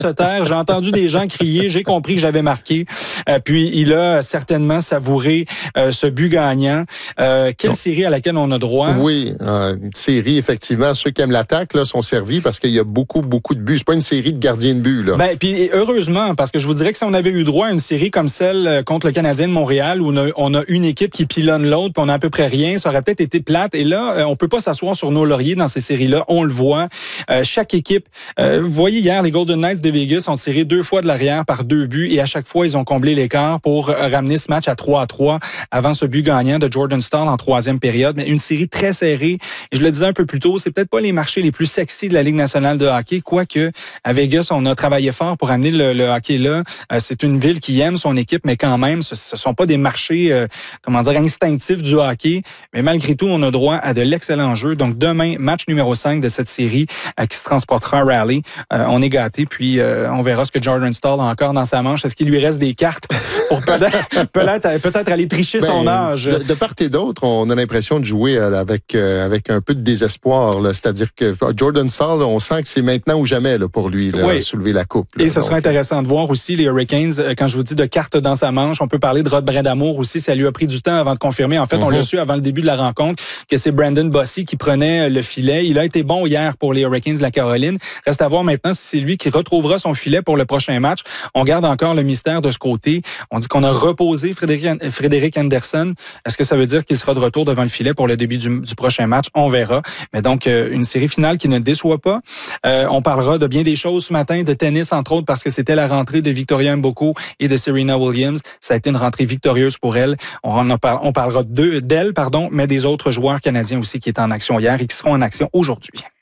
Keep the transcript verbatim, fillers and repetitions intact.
se taire. J'ai entendu des gens crier. J'ai compris que j'avais marqué. Euh, puis, il a certainement savouré euh, ce but gagnant. Euh, quelle non. série à laquelle on a droit? Oui, euh, une série, effectivement. Ceux qui aiment l'attaque là, sont servis parce qu'il y a beaucoup, beaucoup de buts. C'est pas une série de gardiens de but. Là. Ben, puis heureusement, parce que je vous dirais que si on avait eu droit à une série comme celle contre le Canadien de Montréal, où on a, on a une équipe qui pilonne l'autre, puis on a à peu près rien, ça aurait peut-être été plate. Et là, on peut pas s'asseoir sur nos lauriers dans ces séries-là. On le voit. Euh, chaque équipe, euh, vous voyez hier, les Golden Knights de Vegas ont tiré deux fois de l'arrière par deux buts et à chaque fois, ils ont comblé l'écart pour ramener ce match à trois à trois avant ce but gagnant de Jordan Staal en troisième période. Mais une série très serrée. Et je le disais un peu plus tôt, c'est peut-être pas les marchés les plus sexy de la Ligue nationale de hockey, quoique à Vegas, on a travaillé fort pour amener le, le hockey là. Euh, c'est une ville qui aime son équipe, mais quand même, ce, ce sont pas des marchés, euh, comment dire, instinctifs du hockey. Mais malgré tout, on a droit à de l'excellent jeu. Donc demain, match numéro cinq de cette série euh, qui se transportera à Raleigh. Euh, on est gâtés, puis euh, on verra ce que Jordan Staal a encore dans sa manche. Est-ce qu'il lui reste des cartes pour peut-être, peut-être, peut-être aller tricher ben, son âge? De, de part et d'autre, on a l'impression de jouer avec, euh, avec un peu de désespoir. Là. C'est-à-dire que Jordan Staal, on sent que c'est maintenant ou jamais là, pour lui, là, oui. soulever la coupe. Là. Et ce Donc, sera intéressant de voir aussi les Hurricanes. Quand je vous dis de cartes dans sa manche, on peut parler de Rod Brindamour aussi. Ça lui a pris du temps avant de confirmer. En fait, mm-hmm. on l'a su avant le début de la rencontre que c'est Brandon Bossy qui prenait le filet. Il a été bon hier pour les Hurricanes de la Caroline. Reste à voir maintenant si c'est lui qui retrouvera son filet pour le prochain match. On garde encore le mystère de ce côté. On dit qu'on a reposé Frédéric, Frédéric Anderson. Est-ce que ça veut dire qu'il sera de retour devant le filet pour le début du, du prochain match? On verra. Mais donc, euh, une série finale qui ne déçoit pas. Euh, on parlera de bien des choses ce matin, de tennis entre autres, parce que c'était la rentrée de Victoria Mboko et de Serena Williams. Ça a été une rentrée victorieuse pour elle. On, en a par, on parlera d'eux, d'elle, pardon, mais des autres joueurs canadiens aussi qui étaient en action hier et qui seront en action aujourd'hui.